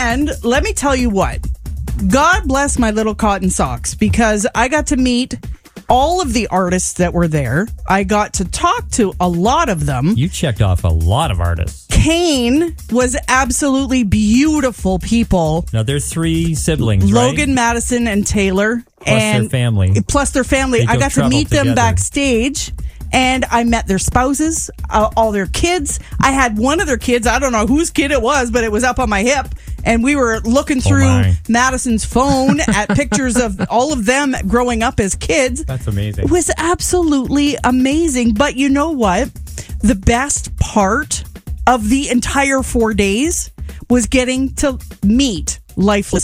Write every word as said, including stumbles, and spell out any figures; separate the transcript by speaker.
Speaker 1: And let me tell you what, God bless my little cotton socks, because I got to meet all of the artists that were there. I got to talk to a lot of them.
Speaker 2: You checked off a lot of artists.
Speaker 1: Kane was absolutely beautiful people.
Speaker 2: Now, there's three siblings,
Speaker 1: Logan,
Speaker 2: right?
Speaker 1: Madison, and Taylor.
Speaker 2: Plus
Speaker 1: and
Speaker 2: their family.
Speaker 1: Plus their family.
Speaker 2: They
Speaker 1: I
Speaker 2: go
Speaker 1: got to
Speaker 2: travel
Speaker 1: meet them
Speaker 2: together.
Speaker 1: backstage. And I met their spouses, uh, all their kids. I had one of their kids, I don't know whose kid it was, but it was up on my hip. And we were looking through
Speaker 2: my.
Speaker 1: Madison's phone at pictures of all of them growing up as kids.
Speaker 2: That's amazing.
Speaker 1: It was absolutely amazing. But you know what? The best part of the entire four days was getting to meet Lifeless